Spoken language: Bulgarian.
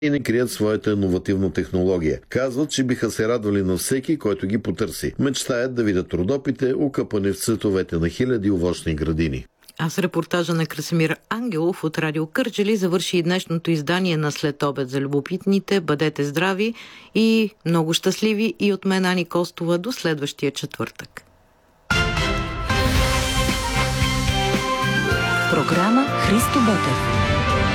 и не крият своята иновативна технология. Казват, че биха се радвали на всеки, който ги потърси. Мечтаят да видят родопите, укъпани в цветовете на хиляди овощни градини. А с репортажа на Красимир Ангелов от Радио Кърджали завърши и днешното издание на След обед за любопитните. Бъдете здрави и много щастливи, и от мен, Ани Костова, до следващия четвъртък. Програма Христо Ботев.